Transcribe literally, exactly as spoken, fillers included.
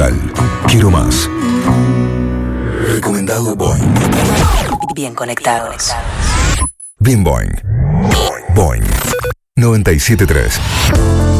Natural. Quiero más. Recomendado Boing. Bien conectados. Bien Boing. Boing. noventa y siete punto tres.